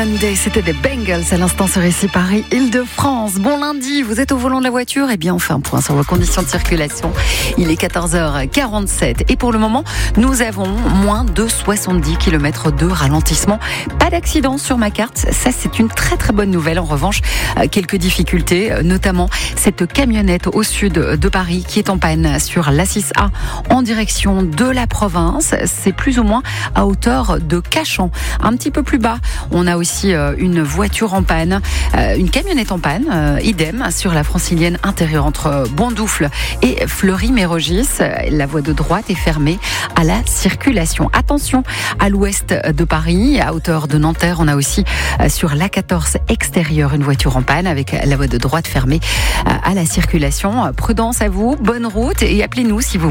C'était des Bengals à l'instant sur ici Paris, Île-de-France. Bon lundi, vous êtes au volant de la voiture? Eh bien, on fait un point sur vos conditions de circulation. Il est 14h47 et pour le moment, nous avons moins de 70 km de ralentissement. Pas d'accident sur ma carte, ça c'est une très très bonne nouvelle. En revanche, quelques difficultés, notamment cette camionnette au sud de Paris qui est en panne sur l'A6A en direction de la province. C'est plus ou moins à hauteur de Cachan. Un petit peu plus bas, on a aussi une voiture en panne, une camionnette en panne, idem sur la francilienne intérieure entre Bondoufle et Fleury-Mérogis. La voie de droite est fermée à la circulation. Attention à l'ouest de Paris, à hauteur de Nanterre, on a aussi sur l'A14 extérieure une voiture en panne avec la voie de droite fermée à la circulation. Prudence à vous, bonne route et appelez-nous si vous